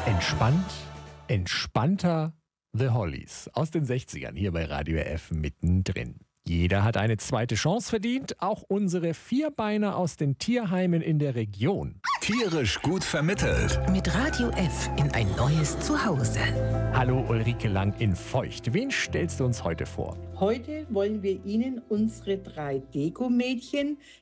Entspannt, entspannter The Hollies aus den 60ern hier bei Radio F mittendrin. Jeder hat eine zweite Chance verdient, auch unsere Vierbeiner aus den Tierheimen in der Region. Tierisch gut vermittelt. Mit Radio F in ein neues Zuhause. Hallo Ulrike Lang in Feucht. Wen stellst du uns heute vor? Heute wollen wir Ihnen unsere 3 Deko-Mädchen